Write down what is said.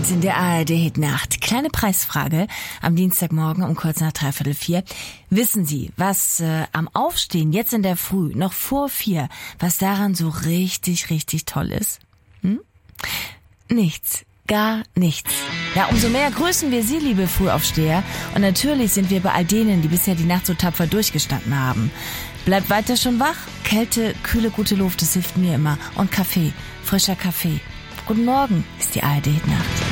Gold in der ARD-Hitnacht. Kleine Preisfrage am Dienstagmorgen um kurz nach 3:45. Wissen Sie, was am Aufstehen jetzt in der Früh, noch vor 4, was daran so richtig, richtig toll ist? Nichts. Gar nichts. Ja, umso mehr grüßen wir Sie, liebe Frühaufsteher. Und natürlich sind wir bei all denen, die bisher die Nacht so tapfer durchgestanden haben. Bleibt weiter schon wach. Kälte, kühle, gute Luft, das hilft mir immer. Und Kaffee, frischer Kaffee. Guten Morgen ist die ARD-Nacht.